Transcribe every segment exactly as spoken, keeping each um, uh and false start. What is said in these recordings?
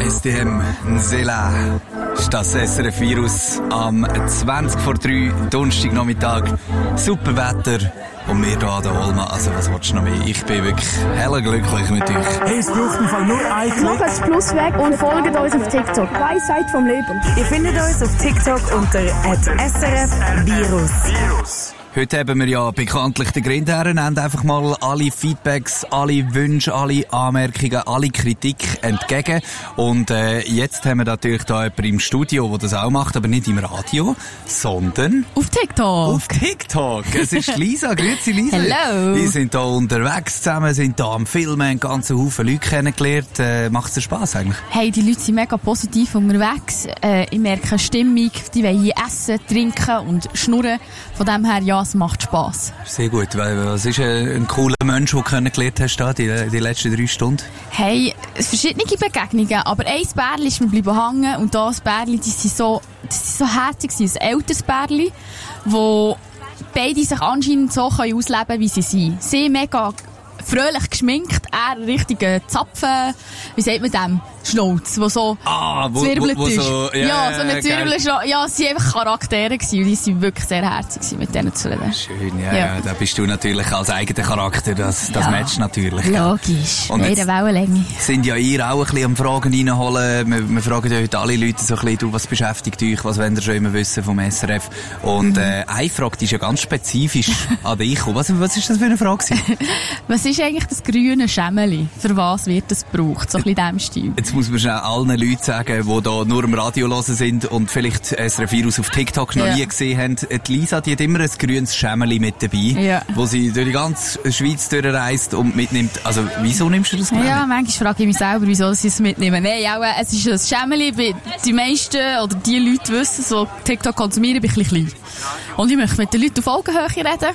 S D M Nsela ist das S R F-Virus am zwanzig vor drei, Donnerstagnachmittag. Super Wetter. Und wir hier an der Olma, also was willst du noch mehr? Ich bin wirklich hella glücklich mit euch. Hey, es braucht im Fall nur ein Klick. Macht das Plus weg und folgt uns auf TikTok. Weisheit vom Leben. Ihr findet uns auf TikTok unter at S R F Virus. Heute haben wir ja bekanntlich den Grindherren, haben einfach mal alle Feedbacks, alle Wünsche, alle Anmerkungen, alle Kritik entgegen. Und äh, jetzt haben wir natürlich da jemanden im Studio, der das auch macht, aber nicht im Radio, sondern auf TikTok. Auf TikTok. Es ist Lisa. Grüezi Lisa. Hello. Wir sind hier unterwegs zusammen, sind hier am Filmen, einen ganzen Haufen Leute kennengelernt. Äh, Macht es dir Spass eigentlich? Hey, die Leute sind mega positiv unterwegs. Äh, ich merke eine Stimmung, die wollen hier essen, trinken und schnurren. Von dem her, ja, es macht Spass. Sehr gut. Was ist ein, ein cooler Mensch, den du kennengelernt hast, da, die, die letzten drei Stunden? Hey, verschiedene Begegnungen, aber ein Bärli ist mir bleiben hängen und das Bärli, die sind so, das sind so herzig, ein älteres Bärli, wo beide sich anscheinend so ausleben können, wie sie sind. Sie mega fröhlich geschminkt, er richtige Zapfen, wie sagt man dem? Schnauz, wo so ah, wo, zwirbelt wo, wo ist. So, yeah, ja, so eine Zwirbel. Ja, sie waren einfach Charaktere gewesen, und die sind wirklich sehr herzig mit denen zu reden. Schön, ja, ja. ja. Da bist du natürlich als eigener Charakter, das, das ja. Matcht natürlich. Logisch, und in der Wellenlänge. Sind ja ihr auch ein bisschen am Fragen reinholen. Wir, wir fragen ja heute alle Leute so ein bisschen, du, was beschäftigt euch, was wollt ihr schon immer wissen vom S R F? Und mhm. äh, eine Frage, die ist ja ganz spezifisch an dich. Was, was ist das für eine Frage? Was ist eigentlich das grüne Schemmeli? Für was wird das gebraucht? So ein bisschen in diesem Stil. Jetzt muss man schnell allen Leuten sagen, die da nur im Radio hören sind und vielleicht S R F Virus auf TikTok noch ja. nie gesehen haben. Die Lisa, die hat immer ein grünes Schemmeli mit dabei, ja. wo sie durch die ganze Schweiz durchreist und mitnimmt. Also, wieso nimmst du das mit? Ja, manchmal frage ich mich selber, wieso sie es mitnehmen. Nein, auch, es ist ein Schemmeli, die meisten oder die Leute wissen, so TikTok konsumieren, bin ich ein bisschen klein. Und ich möchte mit den Leuten auf Augenhöhe reden.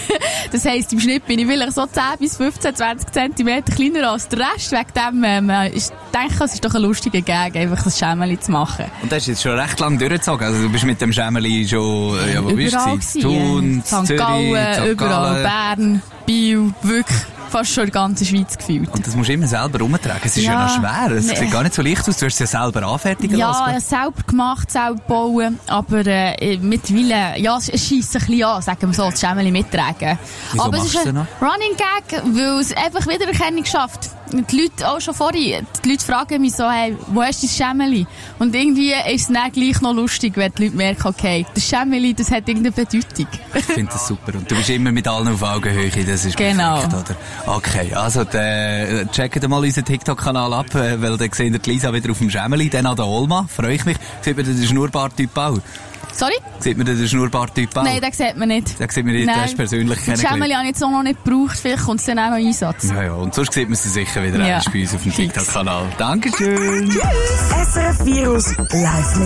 Das heisst, im Schnitt bin ich vielleicht so zehn bis fünfzehn, zwanzig Zentimeter kleiner als der Rest. Wegen dem, ähm, ich denke, es ist doch ein lustiger Gag, einfach das Schemmeli zu machen. Und das ist jetzt schon recht lange durchgezogen. Also du bist mit dem Schemmeli schon, ja, wo bist du? Thun, Sankt Gallen, überall, Bern, Biel, wirklich. Fast schon die ganze Schweiz gefühlt. Und das musst du immer selber rumtragen. Es ist ja, ja noch schwer. Es nee. sieht gar nicht so leicht aus. Du hast es ja selber anfertigen ja, lassen. Ja, selber gemacht, selber bauen. Aber äh, mittlerweile, ja, es scheisst ein bisschen an, sagen wir so, das Schemmeli mittragen. Wieso aber es ist ein noch? Running Gag, weil es einfach Wiedererkennung schafft. Die Leute, auch schon vorhin, die Leute fragen mich so, hey, wo hast du das Schemmeli? Und irgendwie ist es dann gleich noch lustig, wenn die Leute merken, okay, das Schemmeli, das hat irgendeine Bedeutung. Ich finde das super. Und du bist immer mit allen auf Augenhöhe, das ist genau. perfekt, oder? Okay, also äh, checkt mal unseren TikTok-Kanal ab, weil dann seht ihr die Lisa wieder auf dem Schemmeli, dann an der Olma, freue ich mich. Sieht man den Schnurrbart-Typ auch? Sorry? Sieht man den Schnurrbart-Typ auch? Nein, den sieht man nicht. Den sieht man nicht, Nein. Den hast du persönlich kennengelernt. Das Schemmeli habe ich jetzt auch noch nicht gebraucht, vielleicht kommt es dann auch noch Einsatz. Ja, ja, und sonst sieht man sie sicher wieder ja. bei uns auf dem TikTok-Kanal. Dankeschön! Tschüss! S R F Virus live mit